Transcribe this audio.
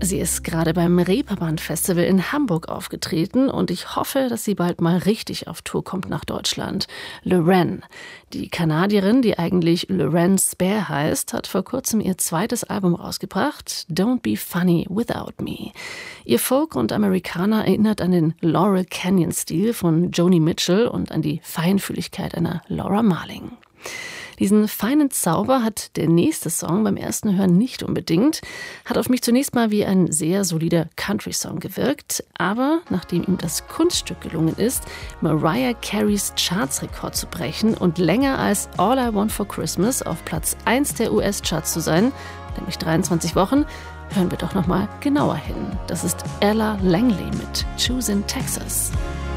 Sie ist gerade beim Reeperbahn-Festival in Hamburg aufgetreten und ich hoffe, dass sie bald mal richtig auf Tour kommt nach Deutschland. Lorraine, die Kanadierin, die eigentlich Lorraine Spare heißt, hat vor kurzem ihr zweites Album rausgebracht, Don't Be Funny Without Me. Ihr Folk und Amerikaner erinnert an den Laurel Canyon-Stil von Joni Mitchell und an die Feinfühligkeit einer Laura Marling. Diesen feinen Zauber hat der nächste Song beim ersten Hören nicht unbedingt, hat auf mich zunächst mal wie ein sehr solider Country-Song gewirkt, aber nachdem ihm das Kunststück gelungen ist, Mariah Careys Chartsrekord zu brechen und länger als All I Want for Christmas auf Platz 1 der US-Charts zu sein, nämlich 23 Wochen, hören wir doch nochmal genauer hin. Das ist Ella Langley mit Choosing Texas.